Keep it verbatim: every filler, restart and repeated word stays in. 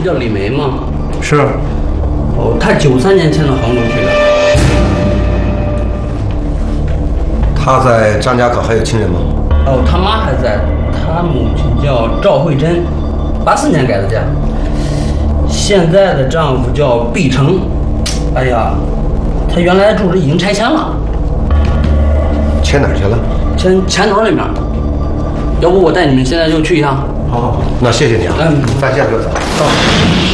叫李梅吗？ 是。 哦，他九三年迁到杭州去的。 他在张家口还有亲人吗？ 哦，他妈还在，他母亲叫赵慧珍，八四年改的嫁。现在的丈夫叫毕成，哎呀，他原来住址已经拆迁了。 迁哪儿去了？ 迁前头那边。要不我带你们现在就去一趟？ 好好，那谢谢你啊。 嗯， 咱现在就走。走。